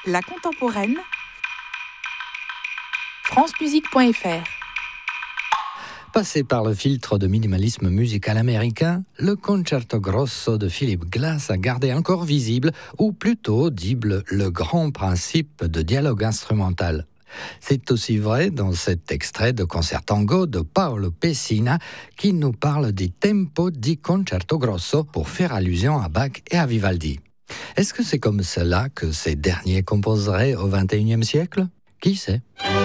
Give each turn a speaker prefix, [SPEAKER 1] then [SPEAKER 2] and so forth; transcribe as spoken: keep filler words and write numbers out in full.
[SPEAKER 1] La contemporaine, francemusique point f r.
[SPEAKER 2] Passé par le filtre de minimalisme musical américain, le Concerto Grosso de Philip Glass a gardé encore visible, ou plutôt audible, le grand principe de dialogue instrumental. C'est aussi vrai dans cet extrait de Concertango de Paolo Pessina qui nous parle des tempos di Concerto Grosso pour faire allusion à Bach et à Vivaldi. Est-ce que c'est comme cela que ces derniers composeraient au vingt et unième siècle ? Qui sait ?